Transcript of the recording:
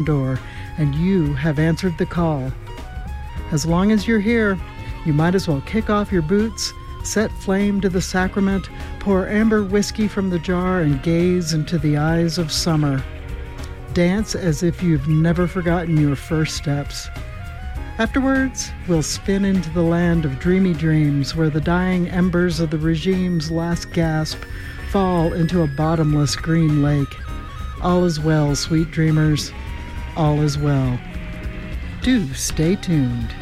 door, and you have answered the call. As long as you're here, you might as well kick off your boots, set flame to the sacrament, pour amber whiskey from the jar, and gaze into the eyes of summer. Dance as if you've never forgotten your first steps. Afterwards, we'll spin into the land of dreamy dreams where the dying embers of the regime's last gasp fall into a bottomless green lake. All is well, sweet dreamers. All is well. Do stay tuned.